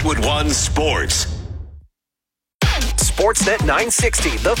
Wood One Sports. Sportsnet 960, The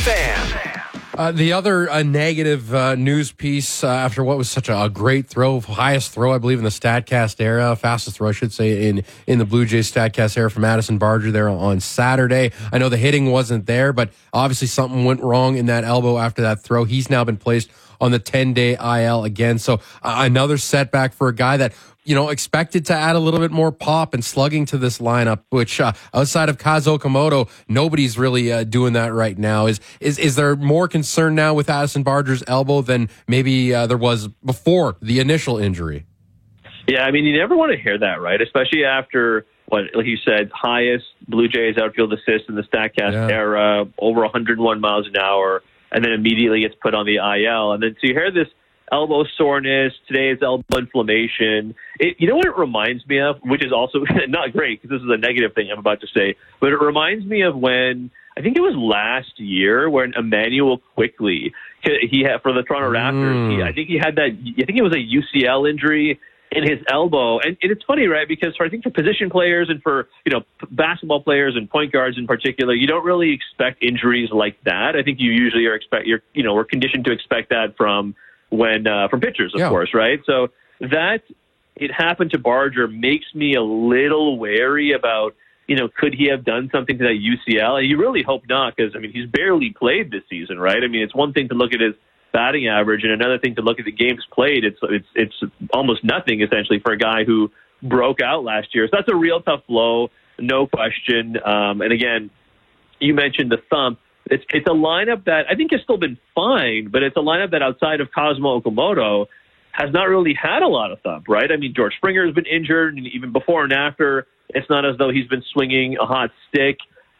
Fan. The other negative news piece after what was such a great throw, highest throw, I believe, in the StatCast era, fastest throw, I should say, in the Blue Jays StatCast era for Madison Barger there on Saturday. I know the hitting wasn't there, but obviously something went wrong in that elbow after that throw. He's now been placed on the 10-day IL again. So another setback for a guy that, expected to add a little bit more pop and slugging to this lineup, which outside of Kaz Okamoto, nobody's really doing that right now. Is there more concern now with Addison Barger's elbow than maybe there was before the initial injury? Yeah, I mean, you never want to hear that, right? Especially after what, like you said, highest Blue Jays outfield assist in the StatCast era, over 101 miles an hour, and then immediately gets put on the IL. And then so you hear this elbow soreness, today's elbow inflammation. You know what it reminds me of, which is also not great because this is a negative thing I'm about to say, but it reminds me of when, I think it was last year, when Emmanuel Quickley, he had for the Toronto Raptors, I think it was a UCL injury in his elbow. And it's funny, right? Because I think for position players and for, basketball players and point guards in particular, you don't really expect injuries like that. I think you usually we're conditioned to expect that from pitchers, of course, right? So that it happened to Barger makes me a little wary about, could he have done something to that UCL? And you really hope not, because, he's barely played this season, right? It's one thing to look at his batting average and another thing to look at the games played. It's almost nothing, essentially, for a guy who broke out last year. So that's a real tough blow, no question. And again, you mentioned the thumb. It's a lineup that I think has still been fine, but it's a lineup that outside of Cosmo Okamoto has not really had a lot of thump, right? George Springer has been injured, and even before and after, it's not as though he's been swinging a hot stick.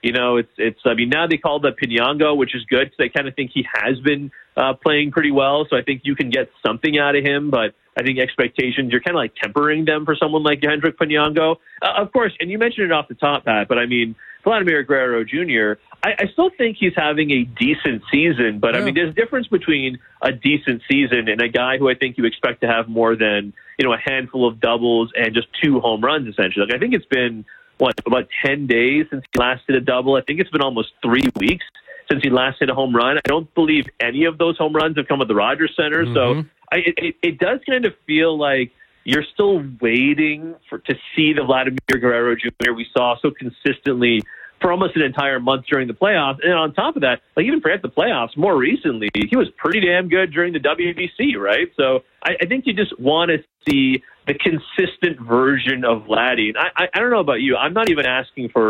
Now they call the Pinyango, which is good because they kind of think he has been playing pretty well. So I think you can get something out of him, but I think expectations, you're kind of like tempering them for someone like Hendrik Pinyango. Of course, and you mentioned it off the top, Pat, but Vladimir Guerrero Jr., I still think he's having a decent season, but there's a difference between a decent season and a guy who I think you expect to have more than, a handful of doubles and just 2 home runs, essentially. I think it's been, about 10 days since he last hit a double. I think it's been almost 3 weeks since he last hit a home run. I don't believe any of those home runs have come at the Rogers Center, so it does kind of feel like you're still waiting to see the Vladimir Guerrero Jr. we saw so consistently for almost an entire month during the playoffs. And on top of that, even forget the playoffs, more recently, he was pretty damn good during the WBC, right? So I think you just want to see the consistent version of Vladdy. And I don't know about you. I'm not even asking for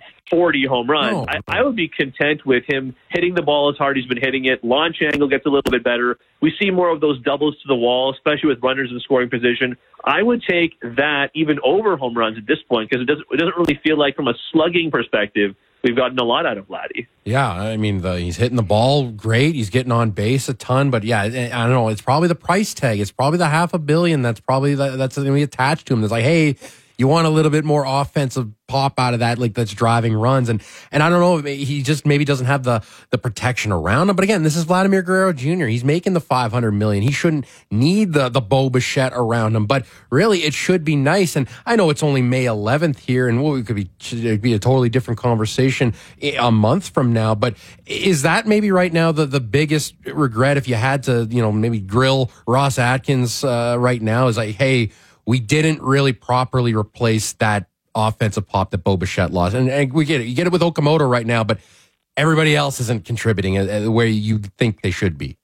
40 home runs. No. I would be content with him hitting the ball as hard as he's been hitting it. Launch angle gets a little bit better. We see more of those doubles to the wall, especially with runners in scoring position. I would take that even over home runs at this point because it doesn't really feel like, from a slugging perspective, we've gotten a lot out of Vladdy. Yeah, he's hitting the ball great. He's getting on base a ton. But, yeah, I don't know. It's probably the price tag. It's probably the $500 million that's going to be attached to him. It's like, hey, you want a little bit more offensive pop out of that, that's driving runs. And I don't know, he just maybe doesn't have the protection around him. But again, this is Vladimir Guerrero Jr. He's making the $500 million. He shouldn't need the Bo Bichette around him. But really, it should be nice. And I know it's only May 11th here, and it'd be a totally different conversation a month from now. But is that maybe right now the biggest regret, if you had to, maybe grill Ross Atkins right now, is like, hey, we didn't really properly replace that offensive pop that Bo Bichette lost. And we get it. You get it with Okamoto right now, but everybody else isn't contributing the way you think they should be.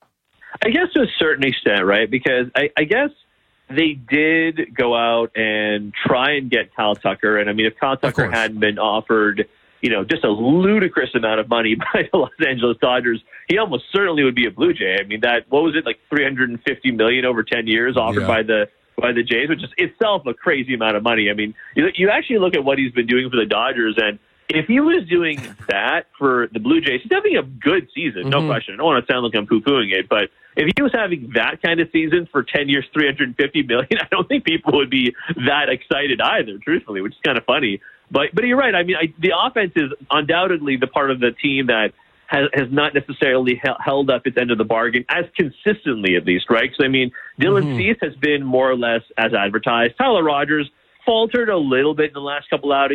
I guess to a certain extent, right? Because I guess they did go out and try and get Kyle Tucker. And if Kyle Tucker hadn't been offered, just a ludicrous amount of money by the Los Angeles Dodgers, he almost certainly would be a Blue Jay. What was it, like $350 million over 10 years offered by the Jays, which is itself a crazy amount of money. You actually look at what he's been doing for the Dodgers, and if he was doing that for the Blue Jays, he's having a good season, no question. I don't want to sound like I'm poo-pooing it, but if he was having that kind of season for 10 years, $350 million, I don't think people would be that excited either, truthfully, which is kind of funny. But you're right. The offense is undoubtedly the part of the team that has not necessarily held up its end of the bargain as consistently, at least, right? Because, Dylan Cease has been more or less as advertised. Tyler Rogers faltered a little bit in the last couple outings.